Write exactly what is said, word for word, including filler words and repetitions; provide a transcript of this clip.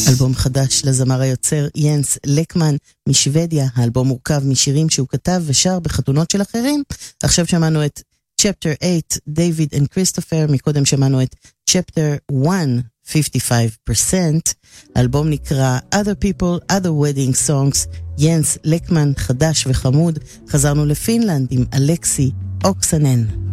אלבום חדש לזמר היוצר ינס לקמן משוודיה. האלבום מורכב משירים שהוא כתב ושר בחתונות של אחרים. עכשיו שמענו את Chapter eight, David and Christopher. מקודם שמענו את Chapter one, fifty-five percent. האלבום נקרא Other People, Other Wedding Songs. ינס לקמן חדש וחמוד. חזרנו לפינלנד עם אלכסי אוקסנן.